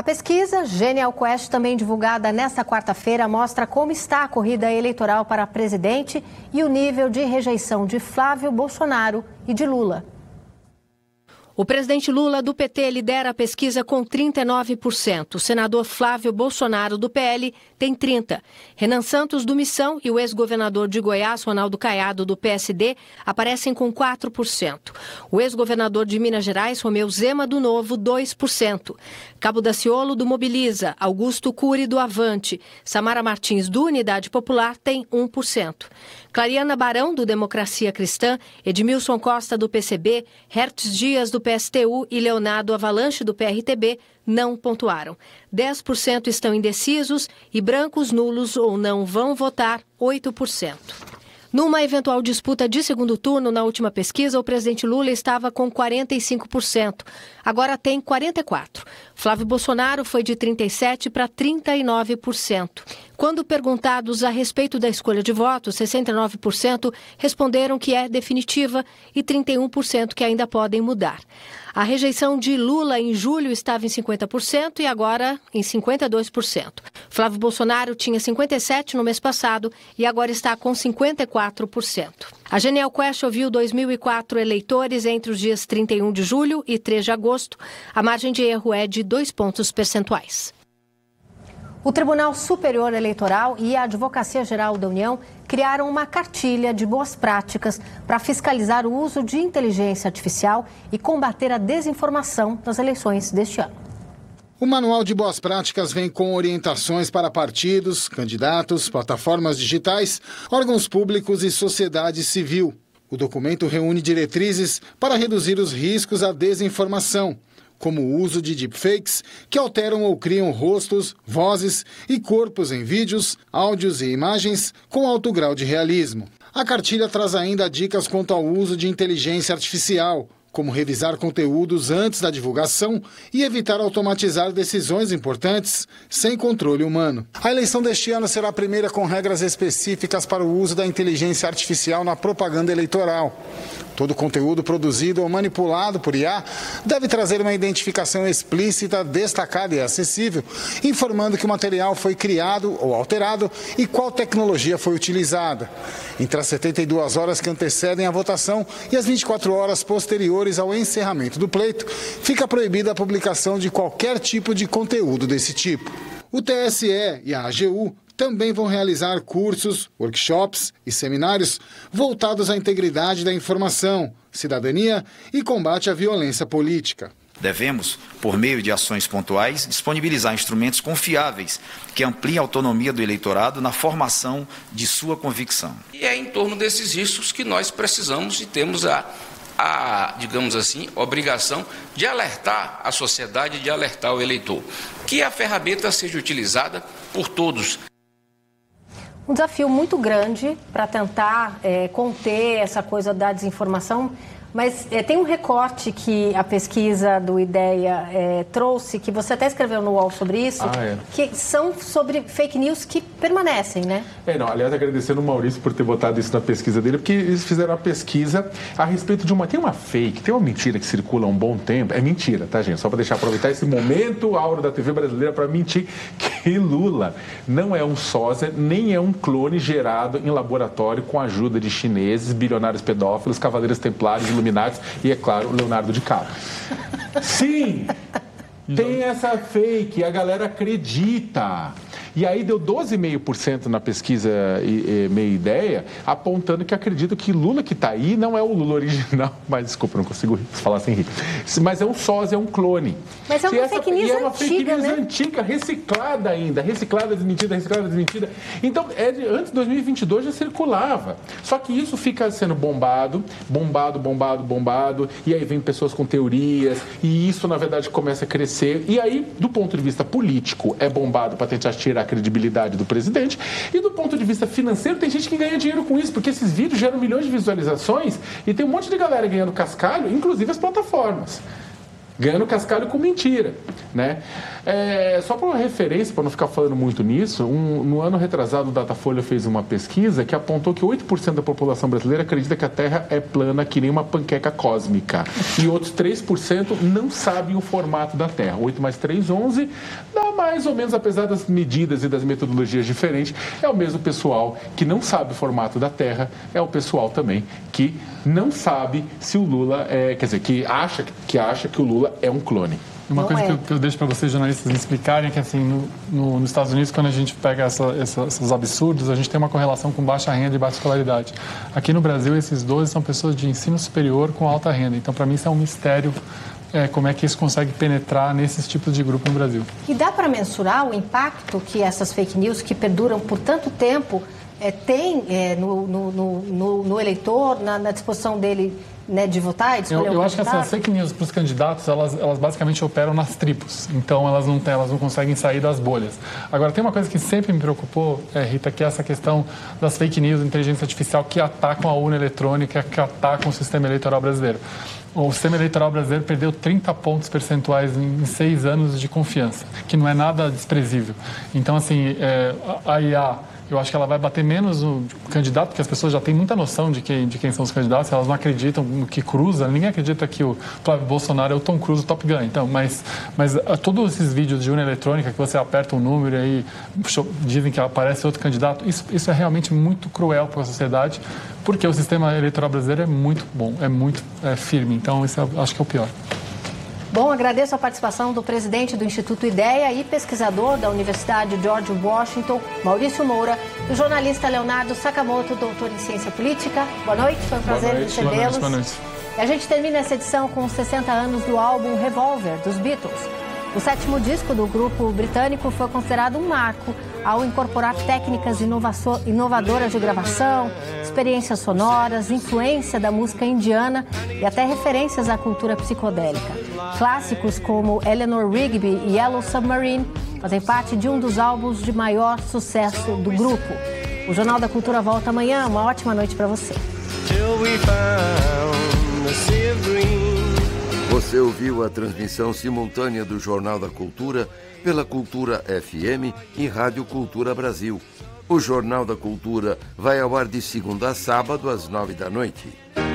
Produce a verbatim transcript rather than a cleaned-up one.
pesquisa Genial Quest, também divulgada nesta quarta-feira, mostra como está a corrida eleitoral para presidente e o nível de rejeição de Flávio Bolsonaro e de Lula. O presidente Lula, do P T, lidera a pesquisa com trinta e nove por cento. O senador Flávio Bolsonaro, do P L, tem trinta por cento. Renan Santos, do Missão, e o ex-governador de Goiás, Ronaldo Caiado, do P S D, aparecem com quatro por cento. O ex-governador de Minas Gerais, Romeu Zema, do Novo, dois por cento. Cabo Daciolo, do Mobiliza, Augusto Cury, do Avante, Samara Martins, do Unidade Popular, tem um por cento. Clariana Barão, do Democracia Cristã, Edmilson Costa, do P C B, Hertz Dias, do P S T U e Leonardo Avalanche, do P R T B, não pontuaram. dez por cento estão indecisos e brancos, nulos ou não vão votar, oito por cento. Numa eventual disputa de segundo turno, na última pesquisa, o presidente Lula estava com quarenta e cinco por cento. Agora tem quarenta e quatro por cento. Flávio Bolsonaro foi de trinta e sete por cento para trinta e nove por cento. Quando perguntados a respeito da escolha de voto, sessenta e nove por cento responderam que é definitiva e trinta e um por cento que ainda podem mudar. A rejeição de Lula em julho estava em cinquenta por cento e agora em cinquenta e dois por cento. Flávio Bolsonaro tinha cinquenta e sete por cento no mês passado e agora está com cinquenta e quatro por cento. A Genial Quest ouviu dois mil e quatro eleitores entre os dias trinta e um de julho e três de agosto. A margem de erro é de dois pontos percentuais. O Tribunal Superior Eleitoral e a Advocacia Geral da União criaram uma cartilha de boas práticas para fiscalizar o uso de inteligência artificial e combater a desinformação nas eleições deste ano. O Manual de Boas Práticas vem com orientações para partidos, candidatos, plataformas digitais, órgãos públicos e sociedade civil. O documento reúne diretrizes para reduzir os riscos à desinformação, como o uso de deepfakes, que alteram ou criam rostos, vozes e corpos em vídeos, áudios e imagens com alto grau de realismo. A cartilha traz ainda dicas quanto ao uso de inteligência artificial, como revisar conteúdos antes da divulgação e evitar automatizar decisões importantes sem controle humano. A eleição deste ano será a primeira com regras específicas para o uso da inteligência artificial na propaganda eleitoral. Todo conteúdo produzido ou manipulado por I A deve trazer uma identificação explícita, destacada e acessível, informando que o material foi criado ou alterado e qual tecnologia foi utilizada. Entre as setenta e duas horas que antecedem a votação e as vinte e quatro horas posteriores ao encerramento do pleito, fica proibida a publicação de qualquer tipo de conteúdo desse tipo. O T S E e a A G U também vão realizar cursos, workshops e seminários voltados à integridade da informação, cidadania e combate à violência política. Devemos, por meio de ações pontuais, disponibilizar instrumentos confiáveis que ampliem a autonomia do eleitorado na formação de sua convicção. E é em torno desses riscos que nós precisamos e temos a, a digamos assim, obrigação de alertar a sociedade, de alertar o eleitor, que a ferramenta seja utilizada por todos. Um desafio muito grande para tentar é, conter essa coisa da desinformação, mas é, tem um recorte que a pesquisa do IDEA é, trouxe, que você até escreveu no U O L sobre isso, ah, é. que são sobre fake news que permanecem, né? É, não, aliás, agradecendo o Maurício por ter botado isso na pesquisa dele, porque eles fizeram uma pesquisa a respeito de uma... Tem uma fake, tem uma mentira que circula há um bom tempo, é mentira, tá, gente? Só para deixar aproveitar esse momento áureo da T V brasileira para mentir que Lula não é um sósia, nem é um clone gerado em laboratório com a ajuda de chineses, bilionários pedófilos, cavaleiros templários, iluminados e, é claro, Leonardo DiCaprio. Sim! Tem essa fake, a galera acredita. E aí deu doze vírgula cinco por cento na pesquisa e, e, Meia Ideia, apontando que acredita que Lula que está aí não é o Lula original. Mas, desculpa, não consigo falar sem rir. Mas é um sósia, é um clone. Mas é uma essa, fake news é uma antiga, fake news né? antiga, reciclada ainda. Reciclada, desmentida, reciclada, desmentida. Então, é de, antes de dois mil e vinte e dois já circulava. Só que isso fica sendo bombado, bombado, bombado, bombado. E aí vem pessoas com teorias. E isso, na verdade, começa a crescer. E aí, do ponto de vista político, é bombado para tentar tirar a credibilidade do presidente, e do ponto de vista financeiro tem gente que ganha dinheiro com isso, porque esses vídeos geram milhões de visualizações e tem um monte de galera ganhando cascalho, inclusive as plataformas, ganhando cascalho com mentira, né? É, só para uma referência, para não ficar falando muito nisso, um, no ano retrasado o Datafolha fez uma pesquisa que apontou que oito por cento da população brasileira acredita que a Terra é plana que nem uma panqueca cósmica. E outros três por cento não sabem o formato da Terra. oito mais três, onze, dá mais ou menos, apesar das medidas e das metodologias diferentes, é o mesmo pessoal que não sabe o formato da Terra, é o pessoal também que não sabe se o Lula é, quer dizer, que acha que, acha que o Lula é um clone. Uma Não coisa é. que eu, que eu deixo para vocês, jornalistas, me explicarem é que, assim, no, no, nos Estados Unidos, quando a gente pega essa, essa, esses absurdos, a gente tem uma correlação com baixa renda e baixa escolaridade. Aqui no Brasil, esses doze são pessoas de ensino superior com alta renda. Então, para mim, isso é um mistério, é, como é que isso consegue penetrar nesses tipos de grupo no Brasil. E dá para mensurar o impacto que essas fake news, que perduram por tanto tempo, é, têm é, no, no, no, no eleitor, na, na disposição dele... Né, de votar e de escolher Eu, eu um acho que assim, as fake news para os candidatos, elas, elas basicamente operam nas tribos. Então, elas não, elas não conseguem sair das bolhas. Agora, tem uma coisa que sempre me preocupou, é, Rita, que é essa questão das fake news, inteligência artificial, que atacam a urna eletrônica, que atacam o sistema eleitoral brasileiro. O sistema eleitoral brasileiro perdeu trinta pontos percentuais em seis anos de confiança, que não é nada desprezível. Então, assim, é, a I A... Eu acho que ela vai bater menos no candidato, porque as pessoas já têm muita noção de quem, de quem são os candidatos, elas não acreditam no que cruza, ninguém acredita que o Flávio Bolsonaro é o Tom Cruise, o Top Gun. Então, mas, mas a, todos esses vídeos de urna eletrônica, que você aperta um número e aí dizem que aparece outro candidato, isso, isso é realmente muito cruel para a sociedade, porque o sistema eleitoral brasileiro é muito bom, é muito é, firme. Então, isso eu acho que é o pior. Bom, agradeço a participação do presidente do Instituto IDEA e pesquisador da Universidade George Washington, Maurício Moura, e o jornalista Leonardo Sakamoto, doutor em ciência política. Boa noite, foi um prazer recebê-los. Boa noite. E a gente termina essa edição com os sessenta anos do álbum Revolver, dos Beatles. O sétimo disco do grupo britânico foi considerado um marco ao incorporar técnicas inovadoras de gravação, experiências sonoras, influência da música indiana e até referências à cultura psicodélica. Clássicos como Eleanor Rigby e Yellow Submarine fazem parte de um dos álbuns de maior sucesso do grupo. O Jornal da Cultura volta amanhã. Uma ótima noite para você. Você ouviu a transmissão simultânea do Jornal da Cultura pela Cultura F M e Rádio Cultura Brasil. O Jornal da Cultura vai ao ar de segunda a sábado às nove da noite.